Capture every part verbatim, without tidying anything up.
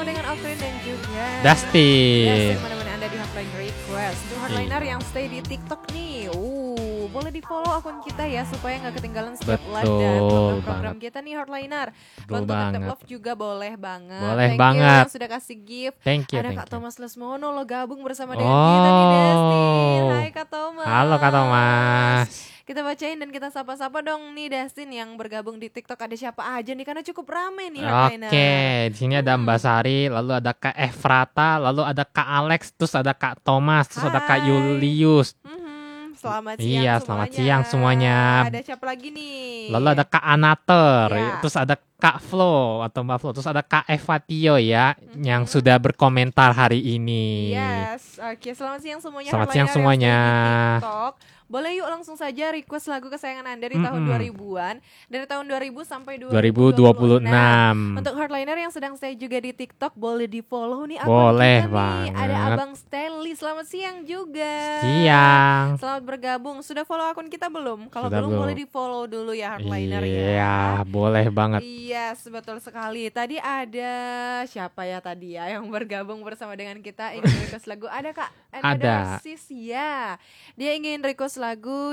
bersama dengan Octrin dan juga Dustin. Dustin menemani Anda di Hotline Request. Untuk hardliner yang stay di TikTok nih, uh, boleh di follow akun kita ya supaya nggak ketinggalan setiap Betul live dan program-program banget. kita nih hardliner. Betul Untuk tap banget. love juga boleh banget. Boleh Thank banget. you yang sudah kasih gift. Thank you, Ada thank Kak you. Thomas Lesmono lo gabung bersama dengan kita nih Dustin. Hai Kak Thomas. Halo Kak Thomas. Kita bacain dan kita sapa-sapa dong nih Dustin yang bergabung di TikTok, ada siapa aja nih karena cukup rame nih hardliner. Oke, di sini ada Mbak Sari, lalu ada Kak Efrata, lalu ada Kak Alex, terus ada Kak Thomas, terus ada Kak Hai. Julius. Mhm, Selamat siang Iya, semuanya. selamat siang semuanya. Ada siapa lagi nih? Lalu ada Kak Anater, Ya. terus ada Kak Flo atau Mbak Flo, terus ada Kak Evatio ya, Mhm. yang sudah berkomentar hari ini. Yes, oke selamat siang semuanya. Selamat siang hardliner semuanya. yang stay di TikTok. Boleh yuk langsung saja request lagu kesayangan Anda di tahun Mm-mm. dua ribuan. Dari tahun dua ribu sampai dua ribu dua puluh enam. Untuk hardliner yang sedang stay juga di TikTok, boleh di follow nih akun Boleh kita nih. banget. Ada Abang Stanley, selamat siang juga. Siang. Selamat bergabung. Sudah follow akun kita belum? Kalau Sudah belum, belum. boleh di follow dulu ya hardliner ya. Iya, boleh banget. Iya, yes, betul sekali. Tadi ada siapa ya tadi ya yang bergabung bersama dengan kita ingin request lagu? Ada Kak Ada. Sis ya. Dia ingin request lagu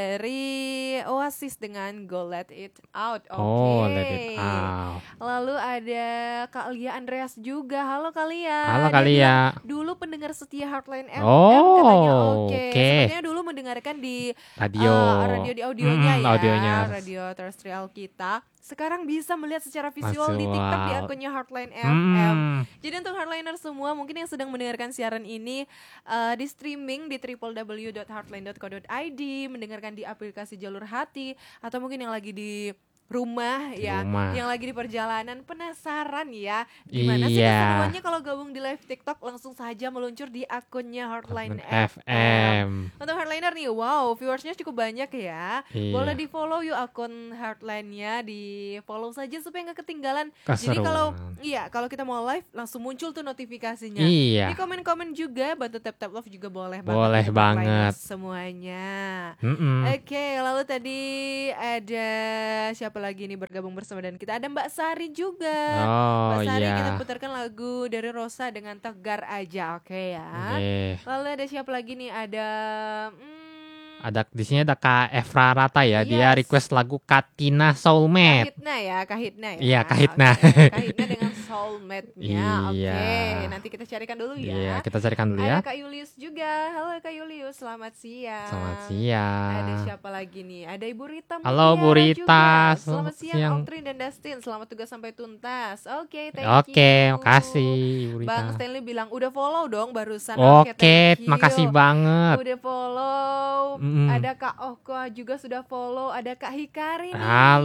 dari Oasis dengan Go Let It Out. Oke. Oh, let it out. Lalu ada Kak Lia Andreas juga. Halo Kak Lia. Halo Dia Kak Lia. bilang, dulu pendengar setia Hardline F M Oh, katanya. Oke. oke. Sepertinya dulu mendengarkan di Radio. uh, radio di audionya Mm, ya. audionya. Radio terestrial kita. Sekarang bisa melihat secara visual di Visual. TikTok di akunnya Hardline F M. Hmm. Jadi untuk hardliner semua mungkin yang sedang mendengarkan siaran ini uh, di streaming di w w w dot hardline dot co dot i d, mendengarkan di aplikasi Jalur Hati, atau mungkin yang lagi di rumah Di ya, rumah. yang lagi di perjalanan penasaran ya gimana sih Iya. keseruannya kalau gabung di live TikTok, langsung saja meluncur di akunnya Hardline F F M. M. Untuk hardliner nih, wow, viewersnya cukup banyak ya. Iya. Boleh di follow yuk akun hardline-nya, di follow saja supaya nggak ketinggalan. Jadi Keseruan. kalau iya, kalau kita mau live langsung muncul tuh notifikasinya. Di Iya. komen-komen juga, bantu tap tap love juga boleh banget. Boleh untuk banget. hardliners semuanya. Mm-mm. Oke, lalu tadi ada siapa lagi nih bergabung bersama dan kita? Ada Mbak Sari juga. Oh, Mbak Sari, iya. kita putarkan lagu dari Rosa dengan Tegar Aja, oke ya. Oke. Lalu ada siapa lagi nih? Ada hmm, Ada di sini ada Kak Efra Rata ya. Dia Yes. request lagu Katina Soulmate. Kahitna ya, Kahitna ya. Iya, Kahitna. Oke, Kahitna dengan soulmate-nya. Oke, Iya. nanti kita carikan dulu ya. Iya, kita carikan dulu Ada ya. Kak Julius juga. Halo Kak Julius, selamat siang. Selamat siang. Ada siapa lagi nih? Ada Ibu Rita Mutiara Halo, Bu Rita. juga. Selamat Selamat siang, siang. Octrin dan Dustin. Selamat tugas sampai tuntas. Oke, thank Oke, you. makasih Bu Rita. Bang Stanley bilang udah follow dong barusan. Oke, thank you. makasih banget. Udah follow. Mm-mm. Ada Kak Ohko juga sudah follow. Ada Kak Hikari nih.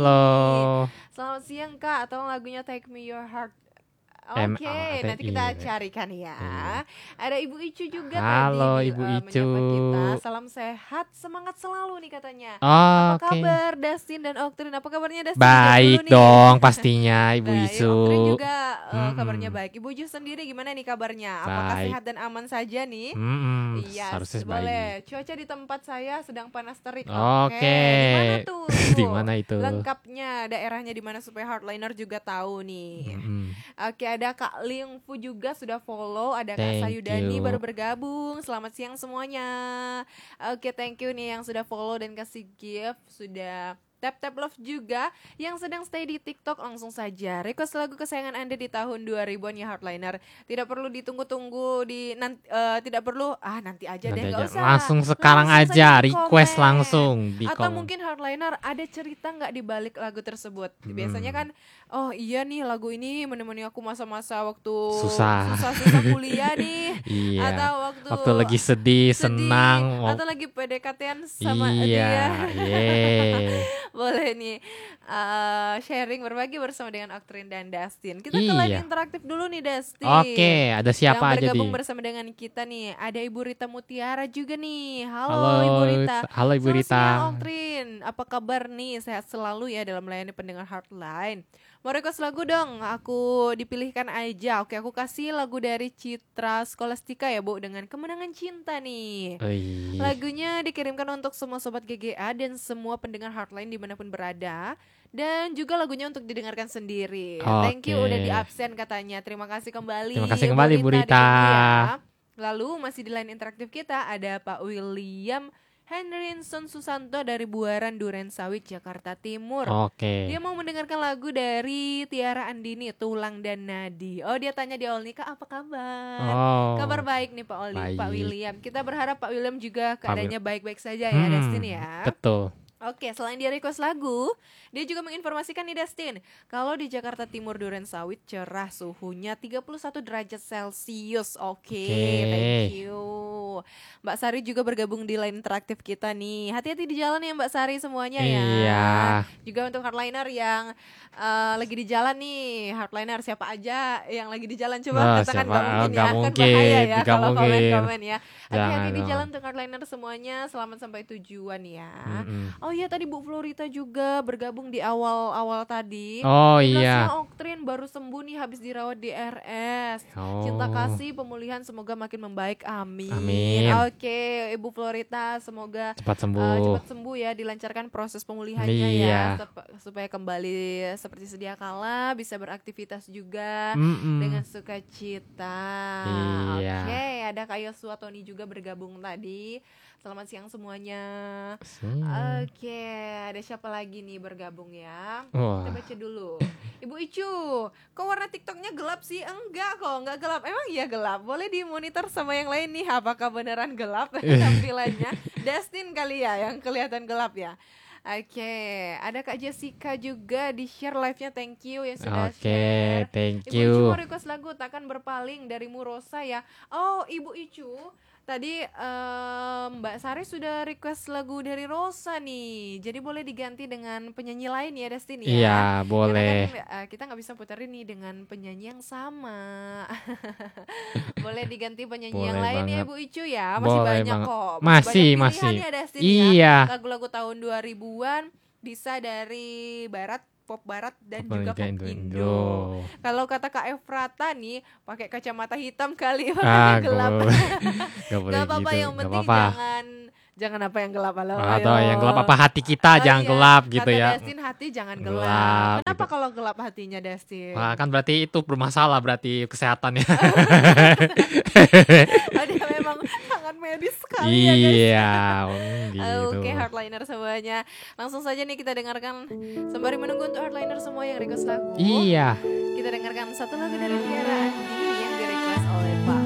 Halo. Selamat siang Kak. Tolong lagunya Take Me Your Heart. M- Oke, oh, nanti kita iya. carikan ya. Iya. Ada Ibu Icu juga Halo, tadi Ibu eh, Icu. menyapa kita. Salam sehat, semangat selalu nih katanya. Apa Oke. kabar Dustin dan Octrin? Apa kabarnya Dustin? Baik Jawab dulu nih. dong pastinya Ibu Baik, Isu. Octrin juga eh, Mm-mm. kabarnya baik. Ibu Icu sendiri gimana nih kabarnya? Apakah Baik. sehat dan aman saja nih? Mm-mm, Iya, harusnya boleh. baik. Cuaca di tempat saya sedang panas terik. Oke. Di mana tuh? Di mana itu? Lengkapnya daerahnya di mana supaya hardliner juga tahu nih. Mm-mm. Oke, ada Kak Ling Fu juga sudah follow. Ada Kak Thank Sayudani you. baru bergabung. Selamat siang semuanya. Oke, thank you nih yang sudah follow dan kasih gift. Sudah tap tap love juga. Yang sedang stay di TikTok, langsung saja request lagu kesayangan Anda di tahun dua ribuan ya hardliner. Tidak perlu ditunggu-tunggu di nanti, eh, tidak perlu ah nanti aja Nanti deh, nggak aja. usah. Langsung sekarang Langsung aja saja di request komen. langsung di Atau komen. mungkin hardliner ada cerita nggak di balik lagu tersebut? Hmm. Biasanya kan, oh iya nih lagu ini menemani aku masa-masa waktu Susah. susah-susah kuliah nih. Iya. Atau waktu, Waktu lagi sedih, sedih, senang, mau- atau lagi P D K T-an sama iya, dia. yeay. Boleh nih uh, sharing berbagi bersama dengan Octrin dan Dustin. Kita ke live Iya. interaktif dulu nih Dustin. Oke, ada siapa yang aja bergabung di? bersama dengan kita nih. Ada Ibu Rita Mutiara juga nih. Halo, Halo, Ibu Rita. halo Ibu Selamat Rita. siang Octrin. Apa kabar nih? Sehat selalu ya dalam melayani pendengar Hardline. Mau request lagu dong, aku dipilihkan aja. Oke, aku kasih lagu dari Citra Skolastika ya Bu, dengan Kemenangan Cinta nih. Wih. Lagunya dikirimkan untuk semua sobat G G A dan semua pendengar Hardline dimanapun berada. dan juga lagunya untuk didengarkan sendiri. Oke. Thank you udah di absen katanya. Terima kasih kembali. Terima kasih kembali, Bu Rita. ditunggu ya. Lalu masih di line interaktif kita ada Pak William Henrinson Susanto dari Buaran Duren Sawit, Jakarta Timur. Oke. Dia mau mendengarkan lagu dari Tiara Andini, Tulang dan Nadi. Oh, dia tanya di awal nikah apa kabar? Oh. Kabar baik nih Pak Oli, Baik. Pak William. Kita berharap Pak William juga Pak Wil- keadaannya baik-baik saja ya, Hmm, Destin ya. Betul. Oke, selain dia request lagu, dia juga menginformasikan nih Destin, kalau di Jakarta Timur Duren Sawit cerah suhunya tiga puluh satu derajat Celcius. Oke, Oke. thank you. Mbak Sari juga bergabung di line interaktif kita nih. Hati-hati di jalan ya Mbak Sari semuanya ya. Iya. Juga untuk hardliner yang eh, lagi di jalan nih, hardliner siapa aja yang lagi di jalan coba Wah, katakan siapa? nggak mungkin Nggak ya, kan mungkin, bahaya ya nggak kalau mungkin. komen-komen ya. Hati-hati Jangan di dong. jalan untuk hardliner semuanya, selamat sampai tujuan ya. Mm-mm. Oh iya tadi Bu Florita juga bergabung di awal-awal tadi. Oh Tugasnya iya. Oktrin baru sembuh nih habis dirawat di R S. Oh. Cinta kasih pemulihan semoga makin membaik, amin. Amin. Oke, Ibu Florita semoga Cepat uh, sembuh. cepat sembuh ya, dilancarkan proses pemulihannya Iya. ya, sup- supaya kembali seperti sedia kala, bisa beraktivitas juga Mm-mm. dengan sukacita. Iya. Oke, ada Kak Yosua Tony juga bergabung tadi. Selamat siang semuanya. Hmm. Oke, ada siapa lagi nih bergabung ya? Wah. Kita baca dulu. Ibu Icu, kok warna TikToknya gelap sih? Enggak kok, enggak gelap. Emang iya gelap. Boleh dimonitor sama yang lain nih. Apakah beneran gelap tampilannya? Destin kali ya yang kelihatan gelap ya. Oke, ada Kak Jessica juga di share live-nya. Thank you yang sudah Oke, share. thank Ibu Icu you. mau request lagu Takkan Berpaling dari Murosa ya. Oh, Ibu Icu, tadi em, Mbak Sari sudah request lagu dari Rosa nih. Jadi boleh diganti dengan penyanyi lain ya, Destin ya. Iya, Karena boleh. kan eh, kita nggak bisa puterin nih dengan penyanyi yang sama. Boleh diganti penyanyi yang Boleh lain ya banget. Bu Icu ya. Masih Boleh banyak banget. kok. Masih, banyak masih. pilihan ya, Destin ya. Iya. Lagu-lagu tahun dua ribuan bisa dari barat, pop barat dan juga pop Indo. Indo. Kalau kata Kak Efrata nih, pakai kacamata hitam kali Ah, warnanya gak gelap. boleh. Gak boleh Gak apa-apa, gitu. yang Gak penting apa-apa. jangan jangan apa yang gelap halo. Atau ayo. yang gelap apa hati kita Oh jangan iya, gelap gitu kata ya. Destin hati jangan gelap. Gelap, Kenapa gitu. kalau gelap hatinya Destin? Wah, kan berarti itu bermasalah berarti kesehatannya. Oh, dia memang sangat medis sekali ya guys. Iya, mm, gitu. Oke, hardliner semuanya. Langsung saja nih kita dengarkan sembari menunggu untuk hardliner semua yang request lagu. Iya. Kita dengarkan satu lagu dari Tiara Andini yang di request oleh Pak